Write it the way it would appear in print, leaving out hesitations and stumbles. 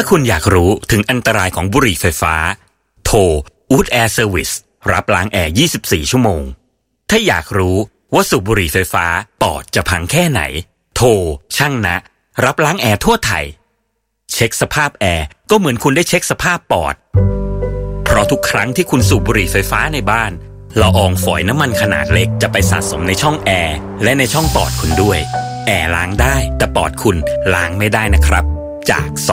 าคุณอยากรู้ถึงอันตรายของบุหรี่ไฟฟ้าโทร Wood Air Service รับล้างแอร์ 24 ชั่วโมงถ้าอยากรู้ว่าสูบบุหรี่ไฟฟ้าปอดจะพังแค่ไหนโทรช่างนะรับล้างแอร์ทั่วไทยเช็คสภาพแอร์ก็เหมือนคุณได้เช็คสภาพปอดเพราะทุกครั้งที่คุณสูบบุหรี่ไฟฟ้าในบ้านละอองฝอยน้ำมันขนาดเล็กจะไปสะสมในช่องแอร์และในช่องปอดคุณด้วยแอร์ล้างได้แต่ปอดคุณล้างไม่ได้นะครับจาก